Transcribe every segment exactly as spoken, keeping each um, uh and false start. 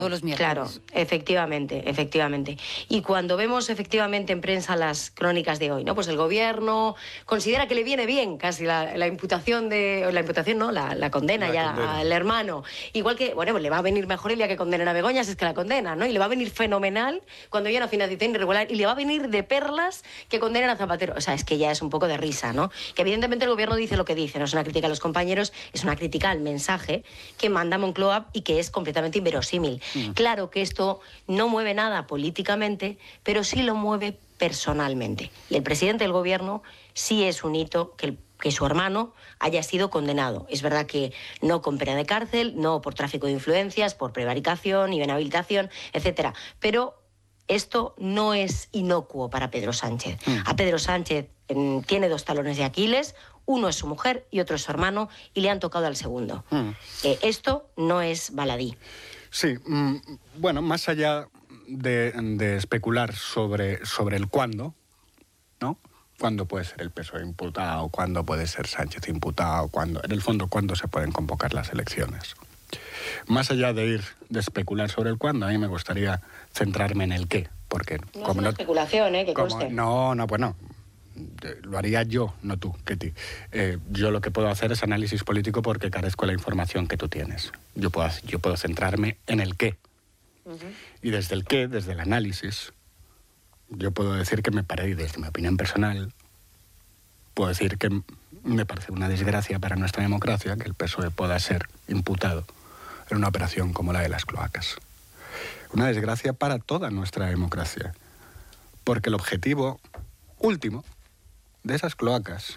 Todos los miércoles. Claro, efectivamente, efectivamente. Y cuando vemos efectivamente en prensa las crónicas de hoy, ¿no? Pues el gobierno considera que le viene bien casi la, la imputación de... La imputación, ¿no? La, la condena la ya condena. al hermano. Igual que, bueno, pues le va a venir mejor el día que condenen a Begoña, si es que la condena, ¿no? Y le va a venir fenomenal cuando haya una financiación irregular. Y le va a venir de perlas que condenen a Zapatero. O sea, es que ya es un poco de risa, ¿no? Que evidentemente el gobierno dice lo que dice. No es una crítica a los compañeros, es una crítica al mensaje que manda Moncloa y que es completamente inverosímil. Mm. Claro que esto no mueve nada políticamente, pero sí lo mueve personalmente. Y el presidente del gobierno sí es un hito que, el, que su hermano haya sido condenado. Es verdad que no con pena de cárcel, no por tráfico de influencias, por prevaricación, inhabilitación, etcétera. Pero esto no es inocuo para Pedro Sánchez. Mm. A Pedro Sánchez eh, tiene dos talones de Aquiles. Uno es su mujer y otro es su hermano, y le han tocado al segundo. Mm. Eh, esto no es baladí. Sí, mmm, bueno, más allá de, de especular sobre, sobre el cuándo, ¿no? ¿Cuándo puede ser el P S O E imputado? ¿Cuándo puede ser Sánchez imputado? ¿Cuándo? En el fondo, ¿cuándo se pueden convocar las elecciones? Más allá de ir de especular sobre el cuándo, a mí me gustaría centrarme en el qué. Porque no como es una no, especulación, ¿eh? Que como, conste. No, no, bueno... Lo haría yo, no tú, Ketty. Eh, yo lo que puedo hacer es análisis político porque carezco de la información que tú tienes. Yo puedo, yo puedo centrarme en el qué. Uh-huh. Y desde el qué, desde el análisis, yo puedo decir que me parece, desde mi opinión personal, puedo decir que me parece una desgracia para nuestra democracia que el P S O E pueda ser imputado en una operación como la de las cloacas. Una desgracia para toda nuestra democracia. Porque el objetivo último de esas cloacas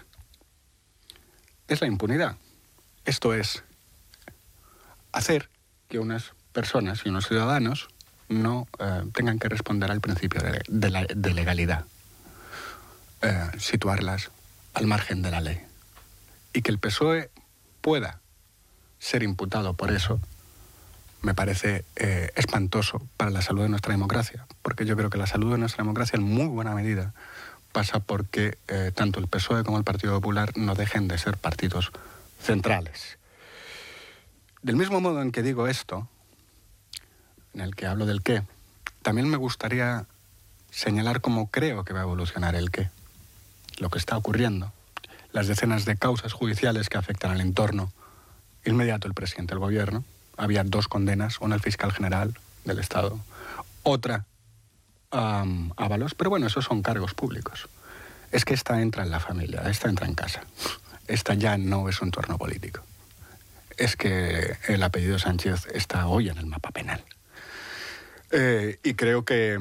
es la impunidad. Esto es hacer que unas personas y unos ciudadanos no eh, tengan que responder al principio de, de, la, de legalidad. Eh, situarlas al margen de la ley. Y que el P S O E pueda ser imputado por eso me parece eh, espantoso para la salud de nuestra democracia. Porque yo creo que la salud de nuestra democracia en muy buena medida pasa porque eh, tanto el P S O E como el Partido Popular no dejen de ser partidos centrales. Del mismo modo en que digo esto, en el que hablo del qué, también me gustaría señalar cómo creo que va a evolucionar el qué. Lo que está ocurriendo, las decenas de causas judiciales que afectan al entorno inmediato del presidente del gobierno. Había dos condenas, una al fiscal general del Estado, otra Um, Ábalos, pero bueno, esos son cargos públicos. Es que esta entra en la familia, esta entra en casa. Esta ya no es un entorno político. Es que el apellido Sánchez está hoy en el mapa penal. Eh, y creo que,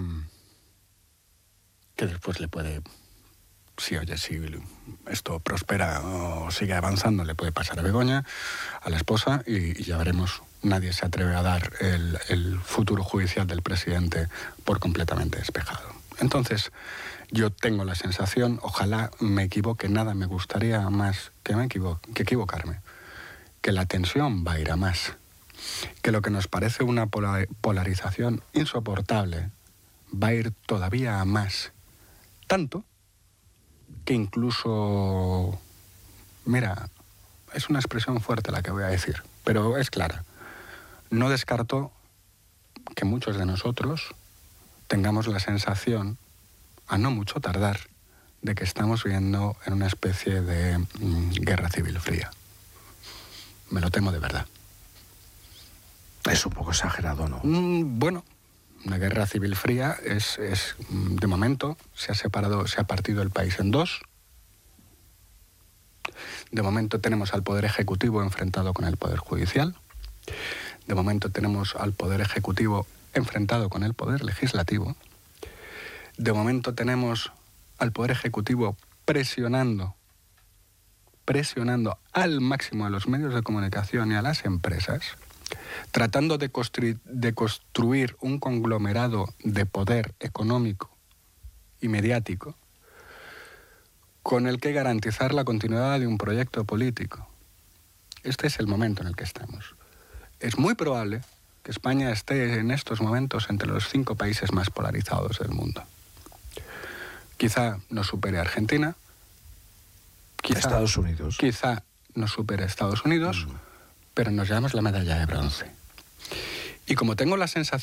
que después le puede, si oye, si esto prospera o sigue avanzando, le puede pasar a Begoña, a la esposa, y, y ya veremos. Nadie se atreve a dar el, el futuro judicial del presidente por completamente despejado. Entonces, yo tengo la sensación, ojalá me equivoque, nada me gustaría más que, me equivoque, que equivocarme, que la tensión va a ir a más, que lo que nos parece una polarización insoportable va a ir todavía a más. Tanto que incluso, mira, es una expresión fuerte la que voy a decir, pero es clara. No descarto que muchos de nosotros tengamos la sensación, a no mucho tardar, de que estamos viviendo en una especie de mm, guerra civil fría. Me lo temo de verdad. Es un poco exagerado, ¿no? Mm, bueno, una guerra civil fría es, es, de momento, se ha separado, se ha partido el país en dos. De momento tenemos al Poder Ejecutivo enfrentado con el Poder Judicial. De momento tenemos al Poder Ejecutivo enfrentado con el Poder Legislativo. De momento tenemos al Poder Ejecutivo presionando, presionando al máximo a los medios de comunicación y a las empresas, tratando de construir, de construir un conglomerado de poder económico y mediático con el que garantizar la continuidad de un proyecto político. Este es el momento en el que estamos. Es muy probable que España esté en estos momentos entre los cinco países más polarizados del mundo. Quizá nos supere Argentina. Quizá, Estados Unidos. Quizá nos supere Estados Unidos, mm. pero nos llevamos la medalla de bronce. Y como tengo la sensación